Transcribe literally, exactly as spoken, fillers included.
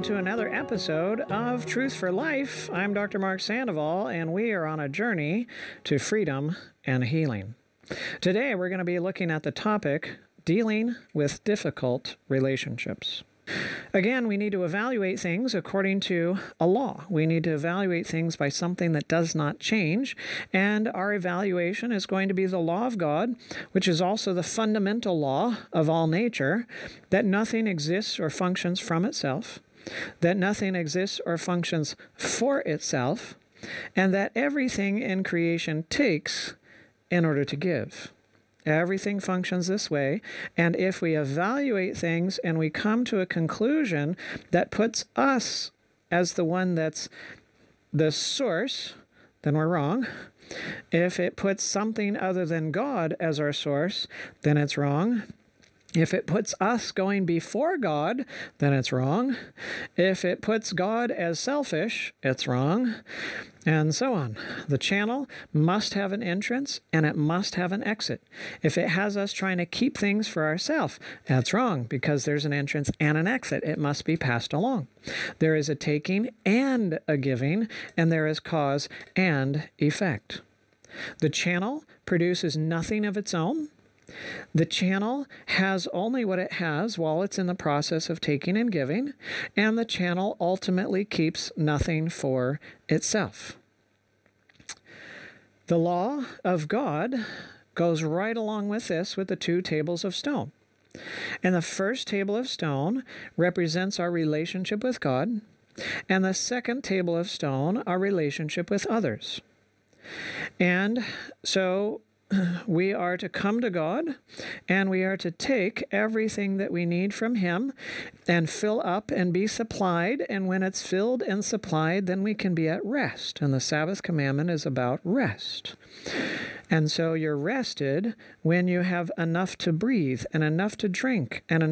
welcome to another episode of Truth for Life. I'm Doctor Mark Sandoval, and we are on a journey to freedom and healing. Today, we're going to be looking at the topic, dealing with difficult relationships. Again, we need to evaluate things according to a law. We need to evaluate things by something that does not change, and our evaluation is going to be the law of God, which is also the fundamental law of all nature, that nothing exists or functions from itself, that nothing exists or functions for itself, and that everything in creation takes in order to give. Everything functions this way, and if we evaluate things and we come to a conclusion that puts us as the one that's the source, then we're wrong. If it puts something other than God as our source, then it's wrong. If it puts us going before God, then it's wrong. If it puts God as selfish, it's wrong. And so on. The channel must have an entrance and it must have an exit. If it has us trying to keep things for ourselves, that's wrong because there's an entrance and an exit. It must be passed along. There is a taking and a giving, and there is cause and effect. The channel produces nothing of its own. The channel has only what it has while it's in the process of taking and giving, and the channel ultimately keeps nothing for itself. The law of God goes right along with this with the two tables of stone. And the first table of stone represents our relationship with God, and the second table of stone, our relationship with others. And so we are to come to God, and we are to take everything that we need from Him and fill up and be supplied. And when it's filled and supplied, then we can be at rest. And the Sabbath commandment is about rest. And so you're rested when you have enough to breathe and enough to drink and enough